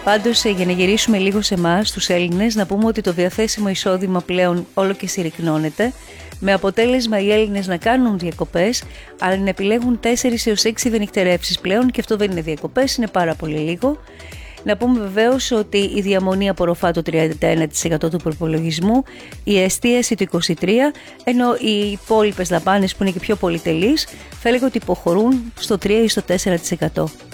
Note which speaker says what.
Speaker 1: Πάντως, για να γυρίσουμε λίγο σε εμάς, τους Έλληνες, να πούμε ότι το διαθέσιμο εισόδημα πλέον όλο και συρρυκνώνεται, με αποτέλεσμα οι Έλληνες να κάνουν διακοπές, αλλά να επιλέγουν 4 έως 6 νυχτερεύσεις πλέον, και αυτό δεν είναι διακοπές, είναι πάρα πολύ λίγο. Να πούμε βεβαίως ότι η διαμονή απορροφά το 31% του προπολογισμού, η εστίαση το 23%, ενώ οι υπόλοιπες δαπάνες που είναι και πιο πολυτελείς θα έλεγα ότι υποχωρούν στο 3% ή στο 4%.